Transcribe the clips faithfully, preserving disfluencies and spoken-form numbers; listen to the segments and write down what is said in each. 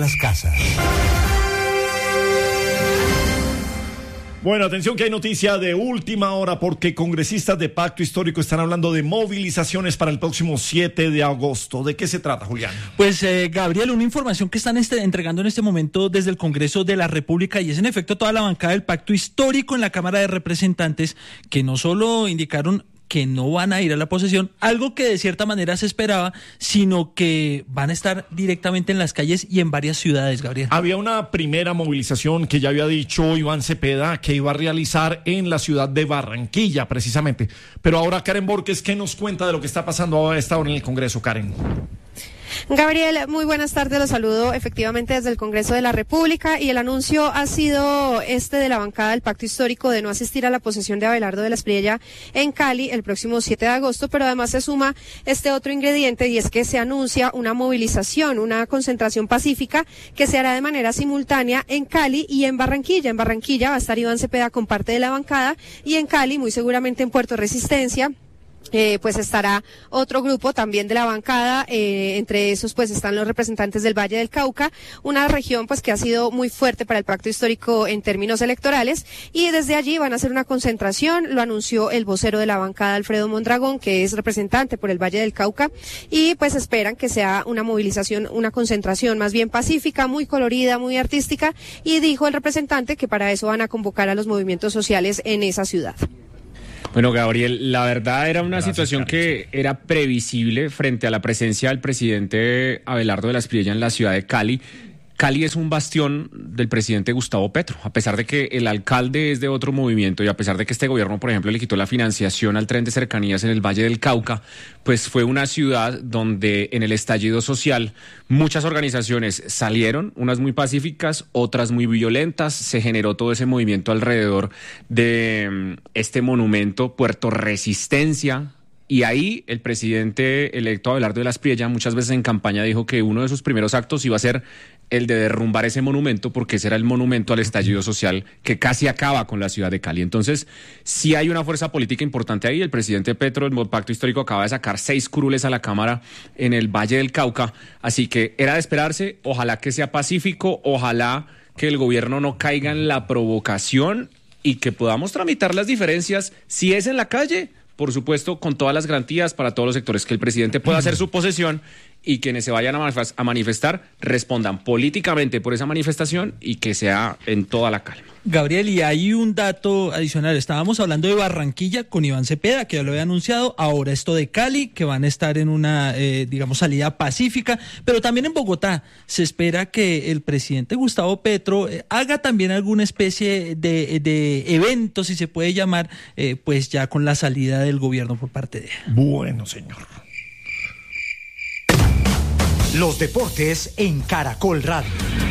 Las casas. Bueno, atención que hay noticia de última hora porque congresistas de Pacto Histórico están hablando de movilizaciones para el próximo siete de agosto. ¿De qué se trata, Julián? Pues, eh, Gabriel, una información que están este, entregando en este momento desde el Congreso de la República y es en efecto toda la bancada del Pacto Histórico en la Cámara de Representantes que no solo indicaron que no van a ir a la posesión, algo que de cierta manera se esperaba, sino que van a estar directamente en las calles y en varias ciudades, Gabriel. Había una primera movilización que ya había dicho Iván Cepeda que iba a realizar en la ciudad de Barranquilla, precisamente. Pero ahora Karen Borges, ¿qué nos cuenta de lo que está pasando a esta hora en el Congreso, Karen? Gabriel, muy buenas tardes, los saludo efectivamente desde el Congreso de la República y el anuncio ha sido este de la bancada del Pacto Histórico de no asistir a la posesión de Abelardo de la Espriella en Cali el próximo siete de agosto, pero además se suma este otro ingrediente y es que se anuncia una movilización, una concentración pacífica que se hará de manera simultánea en Cali y en Barranquilla. En Barranquilla va a estar Iván Cepeda con parte de la bancada y en Cali, muy seguramente en Puerto Resistencia, Eh, pues estará otro grupo también de la bancada, eh, entre esos pues están los representantes del Valle del Cauca, una región pues que ha sido muy fuerte para el Pacto Histórico en términos electorales y desde allí van a hacer una concentración, lo anunció el vocero de la bancada Alfredo Mondragón, que es representante por el Valle del Cauca y pues esperan que sea una movilización, una concentración más bien pacífica, muy colorida, muy artística y dijo el representante que para eso van a convocar a los movimientos sociales en esa ciudad. Bueno, Gabriel, la verdad era una Gracias, situación Carlos. que era previsible frente a la presencia del presidente Abelardo de la Espriella en la ciudad de Cali. Cali es un bastión del presidente Gustavo Petro, a pesar de que el alcalde es de otro movimiento y a pesar de que este gobierno, por ejemplo, le quitó la financiación al tren de cercanías en el Valle del Cauca, pues fue una ciudad donde en el estallido social muchas organizaciones salieron, unas muy pacíficas, otras muy violentas, se generó todo ese movimiento alrededor de este monumento Puerto Resistencia. Y ahí el presidente electo Abelardo de la Espriella muchas veces en campaña dijo que uno de sus primeros actos iba a ser el de derrumbar ese monumento porque ese era el monumento al estallido social que casi acaba con la ciudad de Cali. Entonces, sí hay una fuerza política importante ahí. El presidente Petro, el Pacto Histórico, acaba de sacar seis curules a la Cámara en el Valle del Cauca. Así que era de esperarse. Ojalá que sea pacífico, ojalá que el gobierno no caiga en la provocación y que podamos tramitar las diferencias. Si es en la calle, por supuesto, con todas las garantías para todos los sectores, que el presidente pueda hacer su posesión y quienes se vayan a manifestar respondan políticamente por esa manifestación y que sea en toda la calma. Gabriel, y hay un dato adicional. Estábamos hablando de Barranquilla con Iván Cepeda, que ya lo había anunciado. Ahora esto de Cali, que van a estar en una, eh, digamos, salida pacífica. Pero también en Bogotá se espera que el presidente Gustavo Petro eh, haga también alguna especie de, de evento, si se puede llamar, eh, pues ya con la salida del gobierno por parte de él. Bueno, señor. Los deportes en Caracol Radio.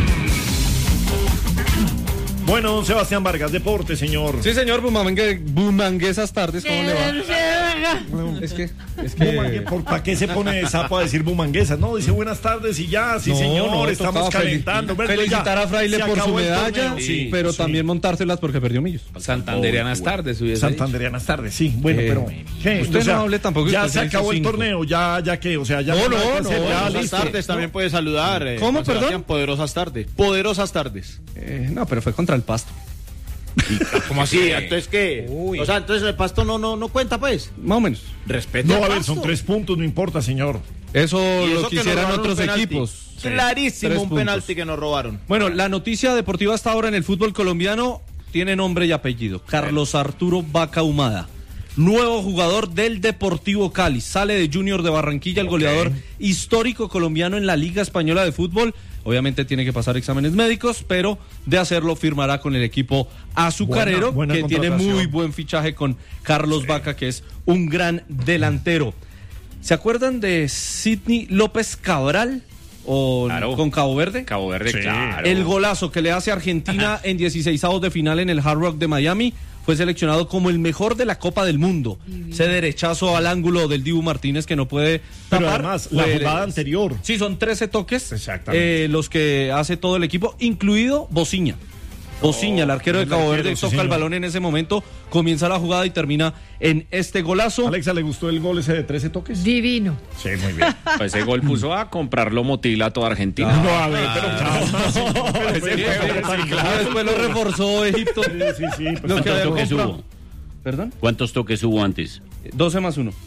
Bueno, don Sebastián Vargas, deporte, señor. Sí, señor, bumangue, bumanguesas tardes, ¿cómo le va? Bueno, es que, es que... Bumangue, ¿por, ¿para qué se pone de sapo a decir bumanguesas? No, dice buenas tardes y ya, sí, no, señor, no, estamos calentando. Fel- felicitar ya, a Fraile por su medalla, sí, pero sí. también montárselas porque perdió millos. Santanderianas Oh, tardes, hubiese Santanderianas tardes, sí. Bueno, Eh, pero ¿qué? usted O sea, no hable tampoco, ya usted se ya hizo acabó el cinco. torneo, ya, ya qué, o sea, ya No, no hay no, que hacer, no, ya buenas listo. tardes también No. puede saludar. Eh, ¿Cómo, Juan Sebastián, perdón? Poderosas tardes. Poderosas tardes. Eh, no, pero fue contra el Pasto. ¿Cómo así? ¿Entonces qué? Uy. O sea, entonces el Pasto no, no, no cuenta, pues. Más o menos. Respeto. No, al a ver, Pasto. son tres puntos, no importa, señor. Eso, Y eso lo que nos quisieran robaron otros un penalti. equipos. Clarísimo, Tres un puntos. penalti que nos robaron. Bueno, la noticia deportiva hasta ahora en el fútbol colombiano tiene nombre y apellido. Carlos Arturo Vaca Humada, nuevo jugador del Deportivo Cali. Sale de Junior de Barranquilla, el Ok. goleador histórico colombiano en la Liga Española de Fútbol. Obviamente tiene que pasar exámenes médicos, pero de hacerlo firmará con el equipo azucarero, Buena- buena que tiene contratación. muy buen fichaje con Carlos Vaca, que es un gran delantero. ¿Se acuerdan de Sidney López Cabral? O Claro. con Cabo Verde. Cabo Verde, Sí. claro. El golazo que le hace a Argentina en dieciseisavos de final en el Hard Rock de Miami fue seleccionado como el mejor de la Copa del Mundo. Ese derechazo al ángulo del Dibu Martínez que no puede Pero tapar. además, la Fue- jugada anterior. Sí, son trece toques. Exactamente. eh, los que hace todo el equipo, incluido Bociña. Ociña, el arquero de el Cabo arquero, Verde, sí, toca señor. el balón en ese momento, comienza la jugada y termina en este golazo. Alexa, ¿le gustó el gol ese de trece toques? Divino. Sí, muy bien. Pues ese gol puso a comprarlo Motila a toda Argentina. No, a ver, pero calma, sí, pero ese pues, fue- pero tan Y claro. después lo reforzó Egipto. Sí, sí, sí. pues, Lo que ¿Cuántos había toques comprado. hubo? ¿Perdón? ¿Cuántos toques hubo antes? doce más uno.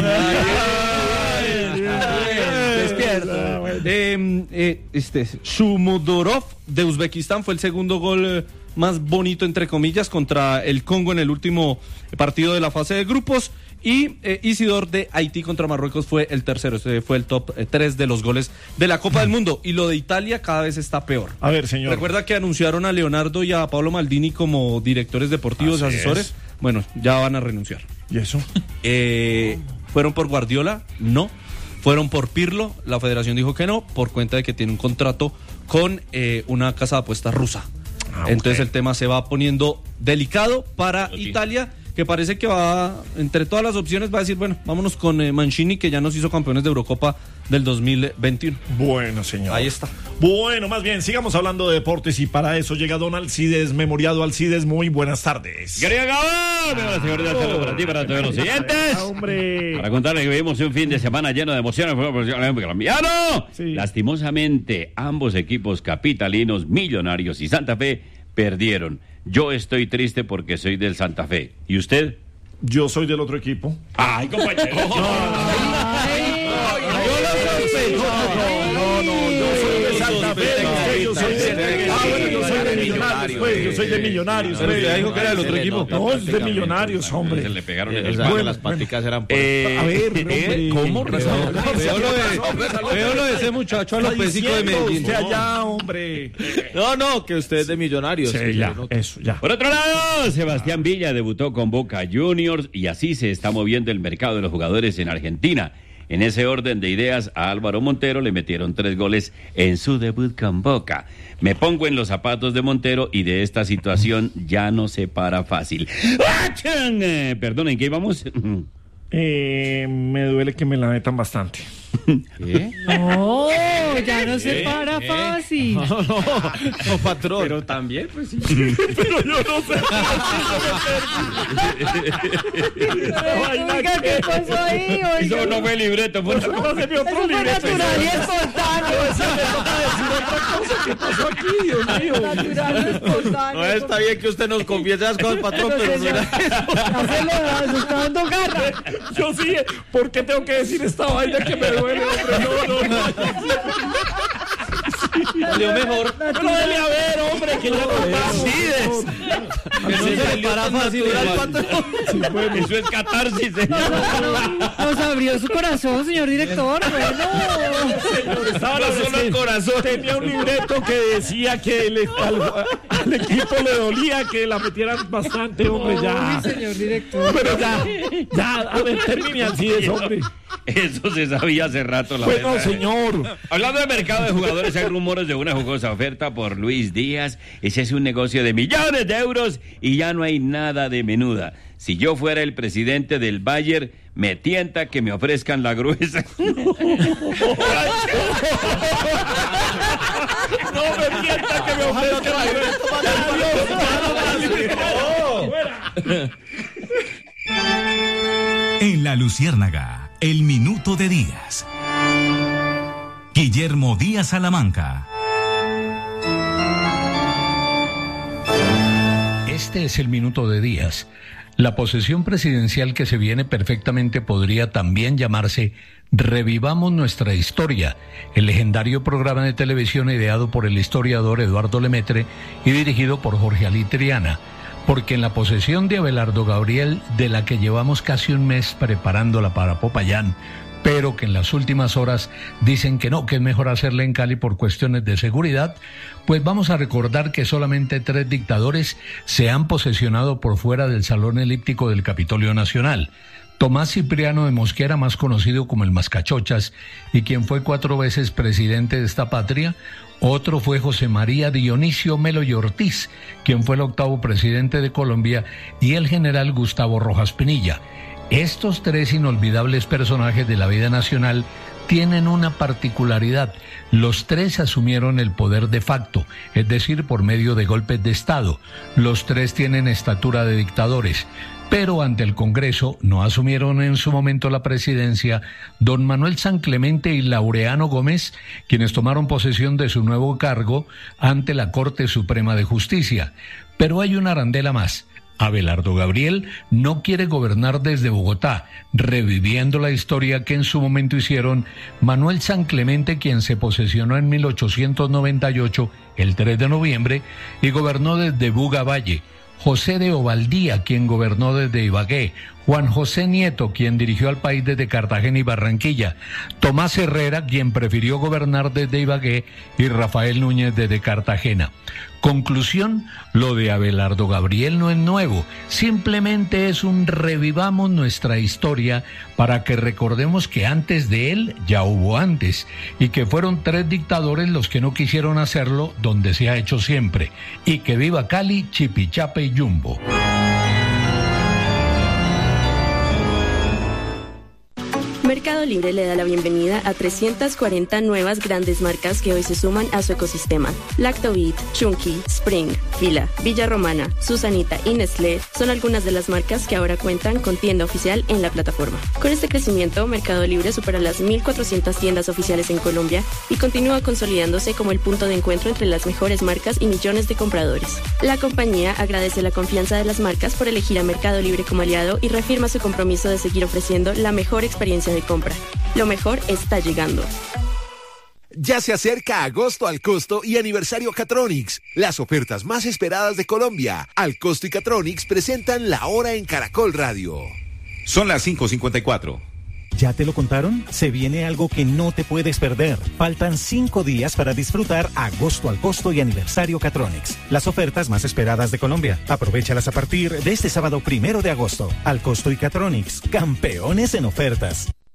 Despierta. Eh, eh, este, Shumodorov de Uzbekistán fue el segundo gol eh, más bonito, entre comillas, contra el Congo en el último partido de la fase de grupos. Y eh, Isidor de Haití contra Marruecos fue el tercero. Este fue el top tres de los goles de la Copa del Mundo. Y lo de Italia cada vez está peor. A ver, señor. Recuerda que anunciaron a Leonardo y a Pablo Maldini como directores deportivos, Así asesores. es. Bueno, ya van a renunciar. ¿Y eso? Eh, ¿Fueron por Guardiola? No. ¿Fueron por Pirlo? La federación dijo que no, por cuenta de que tiene un contrato con eh, una casa de apuestas rusa. Ah, Entonces ok. el tema se va poniendo delicado para Sí. Italia, que parece que va, entre todas las opciones, va a decir, bueno, vámonos con eh, Mancini, que ya nos hizo campeones de Eurocopa del dos mil veintiuno. Bueno, señor. Ahí está. Bueno, más bien, sigamos hablando de deportes y para eso llega don Alcides, memoriado Alcides. Muy buenas tardes. Querido Gabón, buenas señores, saludos para ti, para todos los siguientes. Ah, hombre. Para contarles que vivimos un fin de semana lleno de emociones en el fútbol profesional colombiano. Sí. Lastimosamente, ambos equipos capitalinos, Millonarios y Santa Fe, perdieron. Yo estoy triste porque soy del Santa Fe. ¿Y usted? Yo soy del otro equipo. Ay, compañero. No, no, yo soy de Santa Fe. Yo soy de, ah, bueno, yo soy de Millonarios, pues. Yo soy de Millonarios, Pero pues. usted dijo que era del otro equipo. No, es de Millonarios, Se hombre. le pegaron en O el sea, que Bueno, las paticas eran por... Eh, A ver, eh, hombre. ¿Cómo? Pero- Veo lo de, veo lo de ese muchacho alopésico de diciendo Medellín. usted allá, hombre. No, no, que usted es de Millonarios. Sí, que ya, yo no- eso, ya. Por otro lado, Sebastián Villa debutó con Boca Juniors y así se está moviendo el mercado de los jugadores en Argentina. En ese orden de ideas, a Álvaro Montero le metieron tres goles en su debut con Boca. Me pongo en los zapatos de Montero y de esta situación ya no se para fácil. ¡Achán! Eh, Perdón, ¿en qué íbamos? Eh, me duele que me la metan bastante. No, ya no se para fácil. No, no, no, patrón. Pero también, pues sí. Pero yo no sé. Oiga, ¿qué pasó ahí? Oiga. Eso no fue libreto, fue una cosa. Páseme otro Eso fue libreto. natural y espontáneo. ¿Qué pasó aquí, Dios mío? Natural y espontáneo. No está bien que usted nos confiese las cosas, patrón, Pero, pero no señor, era... ya se le da, se está dando garra. Yo sí, ¿por qué tengo que decir esta vaina que me duele, hombre? No, no, no. Salió mejor. Pero dele a ver, hombre, que ya no Que no se le para fácil. igual. Eso es catarsis, señor. Nos abrió su corazón, señor director. Bueno. Estaba no solo el corazón. Tenía un libreto que decía que le- al, al equipo le dolía que la metieran bastante, hombre, ya. Uy, señor director. Pero ya, ya, a ver, termine así de hombre. Eso se sabía hace rato, la Bueno, verdad. señor. Hablando de mercado de jugadores, hay rumores de una jugosa oferta por Luis Díaz. Ese es un negocio de millones de euros y ya no hay nada de menuda. Si yo fuera el presidente del Bayern, me tienta que me ofrezcan la gruesa. No me mienta que me ofrezca En La Luciérnaga, el minuto de Díaz. Guillermo Díaz Salamanca. Este es el minuto de Díaz. La posesión presidencial que se viene perfectamente podría también llamarse Revivamos nuestra historia, el legendario programa de televisión ideado por el historiador Eduardo Lemaitre y dirigido por Jorge Ali Triana, porque en la posesión de Abelardo Gabriel, de la que llevamos casi un mes preparándola para Popayán, pero que en las últimas horas dicen que no, que es mejor hacerla en Cali por cuestiones de seguridad, pues vamos a recordar que solamente tres dictadores se han posesionado por fuera del Salón Elíptico del Capitolio Nacional. Tomás Cipriano de Mosquera, más conocido como el Mascachochas, y quien fue cuatro veces presidente de esta patria. Otro fue José María Dionisio Melo y Ortiz, quien fue el octavo presidente de Colombia, y el general Gustavo Rojas Pinilla. Estos tres inolvidables personajes de la vida nacional tienen una particularidad. Los tres asumieron el poder de facto, es decir, por medio de golpes de Estado. Los tres tienen estatura de dictadores. Pero ante el Congreso no asumieron en su momento la presidencia don Manuel San Clemente y Laureano Gómez, quienes tomaron posesión de su nuevo cargo ante la Corte Suprema de Justicia. Pero hay una arandela más. Abelardo Gabriel no quiere gobernar desde Bogotá, reviviendo la historia que en su momento hicieron Manuel San Clemente, quien se posesionó en mil ochocientos noventa y ocho, el tres de noviembre, y gobernó desde Buga Valle; José de Ovaldía, quien gobernó desde Ibagué; Juan José Nieto, quien dirigió al país desde Cartagena y Barranquilla; Tomás Herrera, quien prefirió gobernar desde Ibagué; y Rafael Núñez desde Cartagena. Conclusión, lo de Abelardo Gabriel no es nuevo, simplemente es un revivamos nuestra historia para que recordemos que antes de él ya hubo antes, y que fueron tres dictadores los que no quisieron hacerlo donde se ha hecho siempre. Y que viva Cali, Chipichape y Jumbo. Mercado Libre le da la bienvenida a trescientas cuarenta nuevas grandes marcas que hoy se suman a su ecosistema. Lactobit, Chunky, Spring, Fila, Villa Romana, Susanita y Nestlé son algunas de las marcas que ahora cuentan con tienda oficial en la plataforma. Con este crecimiento, Mercado Libre supera las mil cuatrocientas tiendas oficiales en Colombia y continúa consolidándose como el punto de encuentro entre las mejores marcas y millones de compradores. La compañía agradece la confianza de las marcas por elegir a Mercado Libre como aliado y reafirma su compromiso de seguir ofreciendo la mejor experiencia de compra. Lo mejor está llegando. Ya se acerca agosto al costo y aniversario Catronics, las ofertas más esperadas de Colombia. Al costo y Catronics presentan La Hora en Caracol Radio. Son las cinco cincuenta y cuatro. ¿Ya te lo contaron? Se viene algo que no te puedes perder. Faltan cinco días para disfrutar agosto al costo y aniversario Catronics. Las ofertas más esperadas de Colombia. Aprovéchalas a partir de este sábado primero de agosto. Al costo y Catronics, campeones en ofertas.